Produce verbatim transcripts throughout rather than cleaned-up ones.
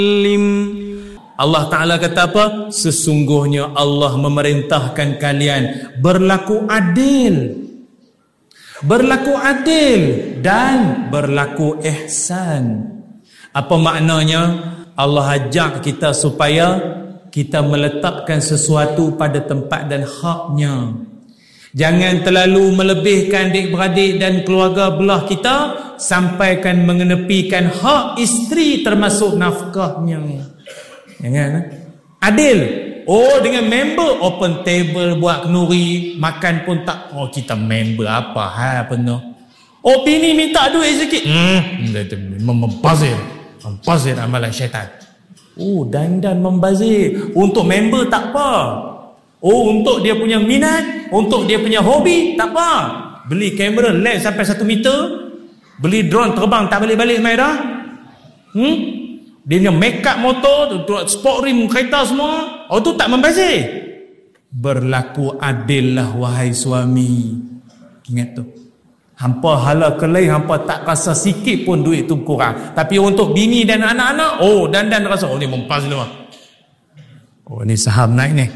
Allah Ta'ala kata apa? Sesungguhnya Allah memerintahkan kalian berlaku adil. Berlaku adil dan berlaku ihsan. Apa maknanya? Allah ajak kita supaya kita meletakkan sesuatu pada tempat dan haknya. Jangan terlalu melebihkan adik-beradik dan keluarga belah kita sampaikan mengenepikan hak isteri termasuk nafkahnya. Jangan. Adil. Oh, dengan member open table, buat kenduri, makan pun tak. Oh, kita member apa ha penuh. Oh, bini minta duit sikit. Hmm, membazir. Membazir amalan syaitan. Oh, dandan membazir. Untuk member tak apa. Oh, untuk dia punya minat, untuk dia punya hobi, tak apa. Beli kamera lens sampai satu meter, beli drone terbang tak balik-balik mai dah. Hmm? Dia punya make up motor, sport rim kereta semua. Oh, tu tak membazir. Berlaku adil lah wahai suami. Ingat tu. Hampa hala kelai, hampa tak rasa sikit pun duit tu kurang. Tapi untuk bini dan anak-anak, oh, dan-dan rasa, oh ni mempas ni. Oh, ni saham naik ni.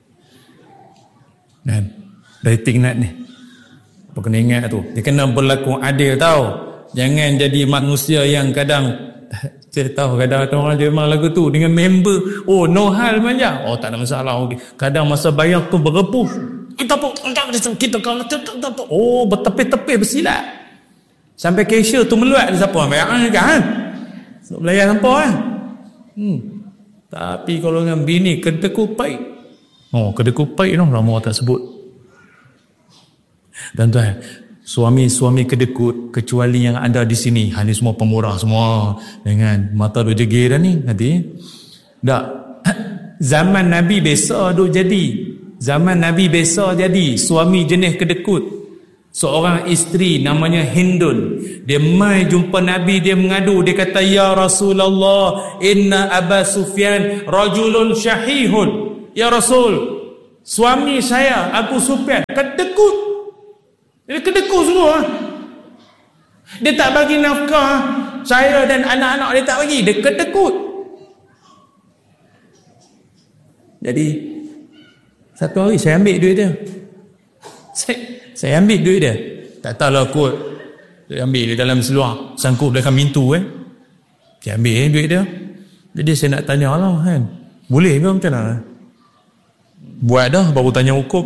Dan rating naik ni. Apa kena ingat tu. Dia kena berlaku adil tau. Jangan jadi manusia yang kadang saya tahu kadang-kadang orang dia memang lagu tu dengan member. Oh, no hal manja. Oh, tak ada masalah. Okay. Kadang masa bayar tu berebus. Kita pun kita kalau oh, bertepih-tepih bersilat. Sampai cashier tu meluat dia siapa bayar kan? Nak belayar hampa kan? Hmm. Tapi kalau dengan bini kedekupai. Oh, kedekupai tu lama tak sebut. Dan tuan, suami-suami kedekut kecuali yang ada di sini, ha, ni semua pemurah semua dengan mata duk jegir dah ni nanti. Tak. Zaman Nabi biasa duk jadi. Zaman Nabi biasa jadi suami jenis kedekut. Seorang isteri namanya Hindun. Dia mai jumpa Nabi, dia mengadu, dia kata, "Ya Rasulullah, inna Aba Sufyan rajulun syahihun." Ya Rasul, suami saya Abu Sufyan kedekut. Dia kedekut semua. Dia tak bagi nafkah saya dan anak-anak dia tak bagi. Dia kedekut. Jadi satu hari saya ambil duit dia. Saya, saya ambil duit dia. Tak tahulah kot. Saya ambil dia dalam seluar, sangkut belakang pintu eh. Saya ambil eh, duit dia. Jadi saya nak tanya lah kan. Boleh ke macam mana? Buat dah baru tanya hukum.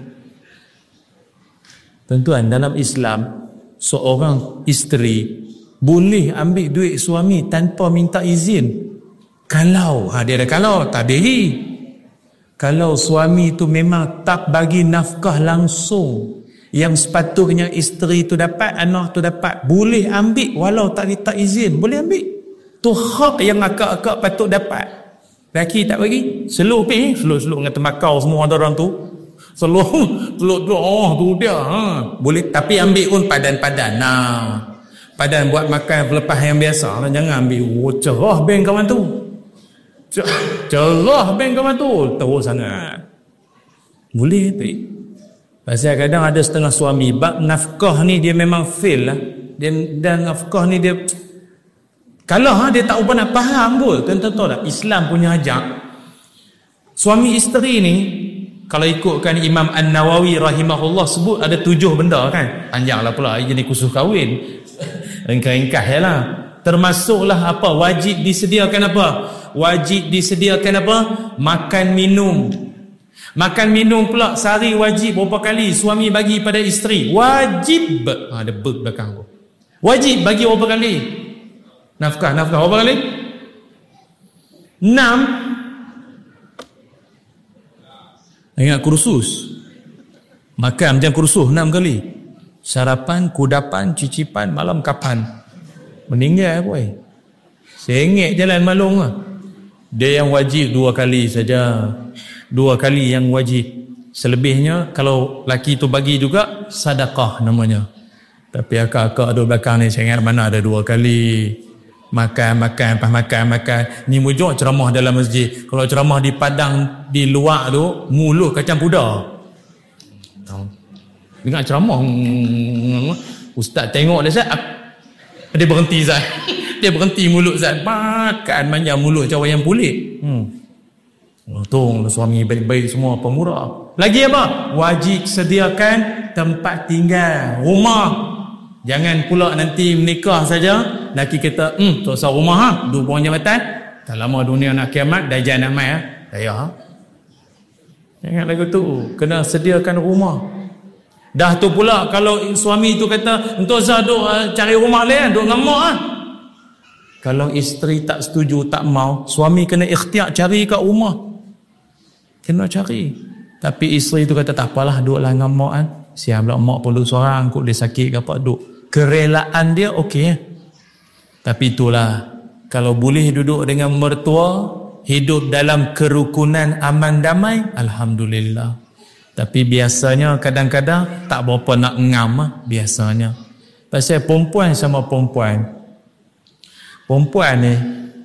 Tuan-tuan, dalam Islam seorang isteri boleh ambil duit suami tanpa minta izin. Kalau ha, dia ada kalau tak beri. Kalau suami tu memang tak bagi nafkah langsung yang sepatutnya isteri tu dapat, anak tu dapat, boleh ambil walau tak minta izin, boleh ambil. Tu hak yang akak-akak patut dapat. Laki tak bagi, slow pi, slow-slow dengan temakau semua ada orang tu. Slow, slow tu, oh tu dia. Ha. Boleh, tapi ambil pun padan-padan. Nah, padan buat makan pelepas yang biasa. Jangan ambil, oh, cerah bank kawan tu. Cerah bank kawan tu. Teruk sangat. Boleh, tapi. Pasal kadang ada setengah suami, bab nafkah ni dia memang fail lah. Dia, dan nafkah ni dia... Kalau ha, dia tak pernah faham pun, tuan-tuan tahu tak, Islam punya ajak. Suami isteri ni, kalau ikutkan Imam An-Nawawi rahimahullah sebut ada tujuh benda kan. Panjanglah pula, jenis khusus kahwin. Ringkas-ringkas je lah. Termasuklah apa? Wajib disediakan apa? Wajib disediakan apa? Makan minum. Makan minum pula sehari wajib berapa kali suami bagi pada isteri? Wajib. Ha, ada ber belakang tu. Wajib bagi berapa kali? Nafkah, nafkah berapa kali? Enam. Ingat kursus. Makan macam kursus enam kali. Sarapan, kudapan, cicipan, malam kapan. Meninggal apa eh? Sengit jalan malung lah. Dia yang wajib dua kali saja. Dua kali yang wajib. Selebihnya kalau laki tu bagi juga sedekah namanya. Tapi akak-akak ada belakang ni, saya ingat mana ada dua kali. Makan, makan, pas makan, makan. Ni mujur ceramah dalam masjid. Kalau ceramah di padang, di luar tu, mulut kacang kuda. Dengar ceramah. Ustaz tengok dia, Ustaz. Dia berhenti, Ustaz. Dia berhenti mulut Zat. Makan manjang mulut macam wayang pulik. Hmm. Untung suami baik-baik semua, pemurah. Lagi apa? Wajib sediakan tempat tinggal, rumah. Jangan pula nanti menikah saja laki kita, hmm, tak usah rumah ha, dua buang jabatan. Tak lama dunia nak kiamat, Dajjal nak mai ha. Saya ha. Jangan lagu tu, kena sediakan rumah. Dah tu pula kalau suami tu kata, "Entuk Zah duk uh, cari rumah lain, duk dengan mak ah." Kalau isteri tak setuju, tak mau, suami kena ikhtiar cari kat rumah. Kena cari. Tapi isteri tu kata, "Tak apalah, duduklah dengan mak kan. Siap pula mak perlu seorang, kok dia sakit ke apa, duduk." Kerelaan dia okey. Tapi itulah, kalau boleh duduk dengan mertua, hidup dalam kerukunan aman damai, alhamdulillah. Tapi biasanya kadang-kadang tak berapa nak ngam lah, biasanya. Pasal perempuan sama perempuan. Perempuan ni,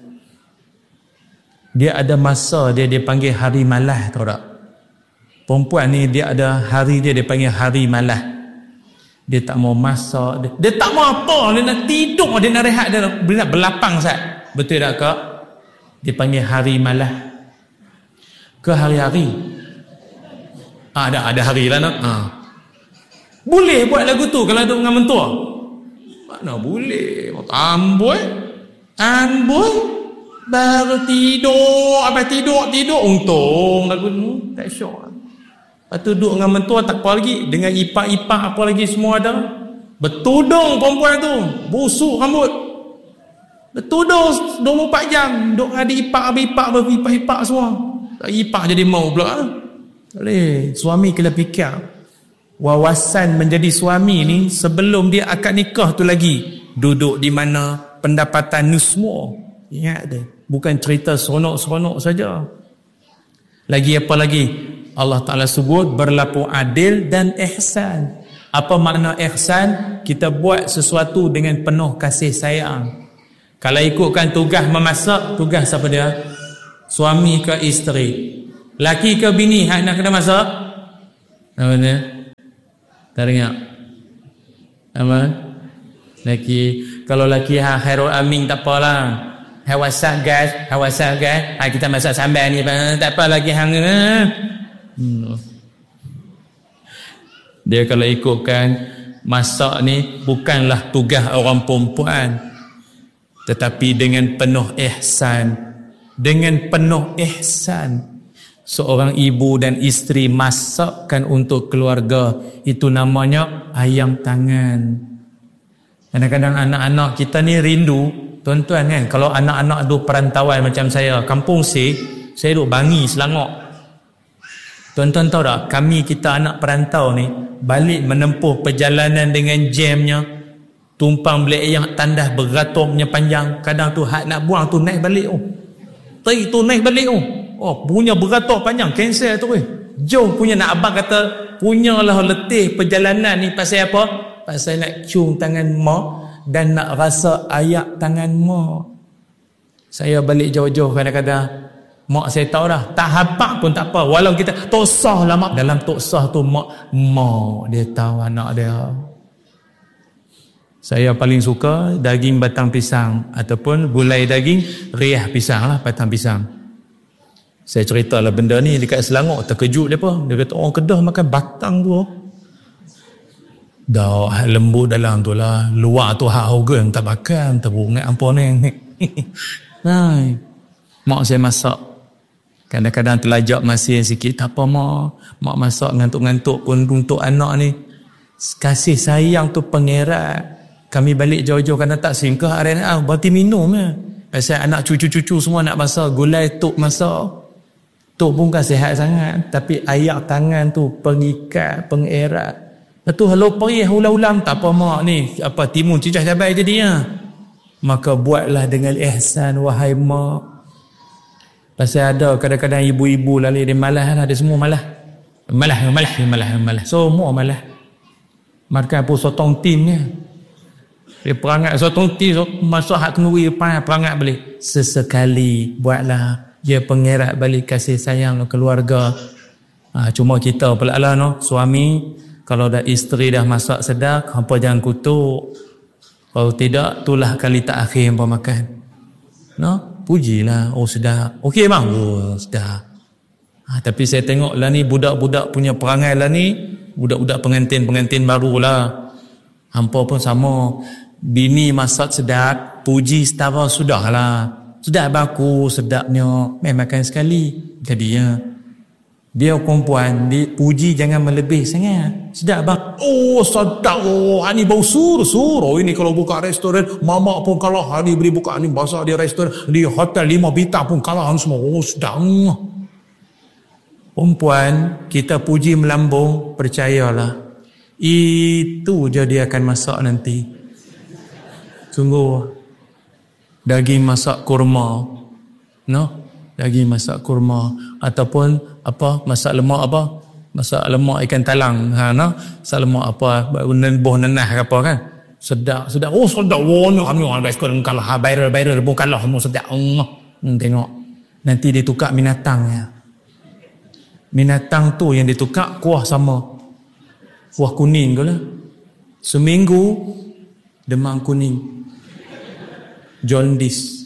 dia ada masa dia dia panggil hari malas, tahu tak? Perempuan ni dia ada hari dia dia panggil hari malas. Dia tak mau masak, dia, dia tak mau apa, dia nak tidur, dia nak rehat, dia nak, dia nak berlapang sat. Betul tak kak? Dia panggil hari malas. Ke hari-hari? Ah, ada ada hari lah nak. Ah. Boleh buat lagu tu kalau duduk dengan mentua? Mana boleh? Amboi. Amboi. Baru tidur, apa tidur tidur untung lagu tu tak syok. Lepas tu duduk dengan mentua tak apa lagi, dengan ipak-ipak apa lagi semua ada. Bertudung perempuan tu, busuk rambut. Bertudung dua puluh empat jam, duduk ada ipak-ipak, beripak-ipak semua. Ipak jadi mau pula. Boleh. Suami kena fikir, wawasan menjadi suami ni sebelum dia akad nikah tu lagi, duduk di mana, pendapatan ni semua. Ingat dia, bukan cerita seronok-seronok saja. Lagi apa lagi? Allah Ta'ala sebut berlaku adil dan ihsan. Apa makna ihsan? Kita buat sesuatu dengan penuh kasih sayang. Kalau ikutkan tugas memasak, tugas siapa dia? Suami ke isteri? Laki ke bini hak nak kena masak? Apa dia? Tak dengar? Apa? Laki. Kalau laki ha, Khairul Amin tak apalah. Hai WhatsApp guys, hai WhatsApp guys. Ha, kita masak sambal ni, tak apa lagi hang. Hmm. Dia kalau ikutkan masak ni bukanlah tugas orang perempuan, tetapi dengan penuh ihsan. Dengan penuh ihsan. Seorang ibu dan isteri masakkan untuk keluarga, itu namanya ayam tangan. Kadang-kadang anak-anak kita ni rindu, tuan-tuan kan, kalau anak-anak duduk perantauan macam saya, kampung si, saya duduk Bangi, Selangor. Tuan-tuan tahu tak, kami kita anak perantau ni, balik menempuh perjalanan dengan jamnya, tumpang beli yang tandas beraturnya panjang, kadang tu hak nak buang tu naik balik oh. Teri tu naik balik oh. Oh, punya beratur panjang, cancel tu weh. Jauh punya, nak abang kata, punyalah letih perjalanan ni pasal apa? Pasal nak cium tangan mak dan nak rasa ayak tangan mak. Saya balik jauh-jauh kadang-kadang, mak saya tahu dah, tak hafal pun tak apa. Walau kita tok sah lah mak, dalam tok sah tu mak, mak dia tahu anak dia. Saya paling suka daging batang pisang ataupun gulai daging riah pisang lah, batang pisang. Saya ceritalah benda ni dekat Selangor, terkejut dia apa. Dia kata orang Kedah makan batang tu. Dah lembut dalam tu lah, luar tu hak organ tak makan, terbungat apa ni. Hai. Mak saya masak. Kadang-kadang terlajak masih sikit, tak apa mak. Mak masak ngantuk-ngantuk pun untuk anak ni. Kasih sayang tu pengerat. Kami balik jauh-jauh kadang tak singkah hari ni, ah, berarti minum ya. Pasal anak cucu-cucu semua nak masak, gulai tok masak. Tok pun kan sihat sangat, tapi ayak tangan tu pengikat, pengerat. Lepas tu kalau perih ulam-ulam, tak apa mak ni, apa timun cicah cabai jadinya. Maka buatlah dengan ihsan wahai mak. Pasal ada kadang-kadang ibu-ibu lalu dia malas lah, dia semua malas. Malas, malas, malas, malas. Semua malas. Makan pun sotong tin ni. Dia perangat sotong tin, masuk hak kenduri depan, perangat balik. Sesekali buatlah. Dia pengerat balik kasih sayang keluarga. Ha, cuma kita pula lah no, suami, kalau dah isteri dah masak sedap, hampa jangan kutuk. Kalau tidak, itulah kali tak akhir hampa makan. No, pujilah. Oh sedap. Okey bang. Oh sedap. Ha, tapi saya tengok lah ni budak-budak punya perangai lah ni, budak-budak pengantin-pengantin baru lah. Hampa pun sama. Bini masak sedap, puji setara sudah lah. Sedap baku, sedapnya. Memang makan sekali. Jadinya dia perempuan, dia puji jangan melebih sangat. Sedap bang. Oh sedap. Oh ini bau sur-sur. Oh ini kalau buka restoran, mama pun kalah. Hari beri buka ni bahasa dia restoran di hotel lima bintang pun kalah semua. Oh sedap. Perempuan kita puji melambung, percayalah itu je dia akan masak nanti. Sungguh. Daging masak kurma, no, daging masak kurma, ataupun apa, masak lemak apa, masak lemak ikan talang, ha, no, masak lemak apa, buah nanah ke apa kan, sedap, sedap, oh sedap, oh ni kami orang restoran kalah, viral viral pun kalah, semua sedap, hmm, tengok, nanti dia tukar binatangnya, binatang tu yang ditukar kuah sama, kuah kuning ke lah, seminggu demam kuning. Jaundice.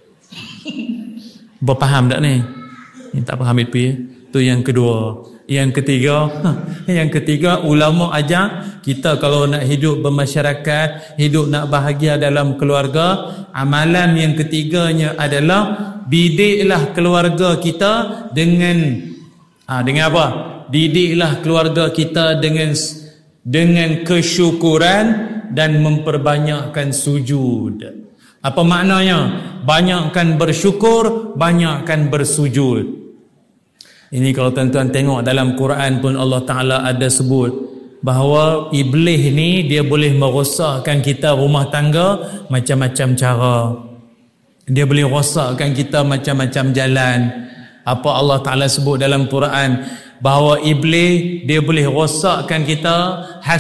Berfaham tak ni? Yang tak faham itu ya. Tu yang kedua. Yang ketiga, yang ketiga ulama ajar kita kalau nak hidup bermasyarakat, hidup nak bahagia dalam keluarga, amalan yang ketiganya adalah didiklah keluarga kita dengan ah dengan apa? Didiklah keluarga kita dengan dengan kesyukuran dan memperbanyakkan sujud. Apa maknanya? Banyakkan bersyukur, banyakkan bersujud. Ini kalau tuan-tuan tengok dalam Quran pun Allah Ta'ala ada sebut bahawa iblis ni dia boleh merosakkan kita rumah tangga macam-macam cara. Dia boleh rosakkan kita macam-macam jalan. Apa Allah Ta'ala sebut dalam Quran? Bahawa iblis dia boleh rosakkan kita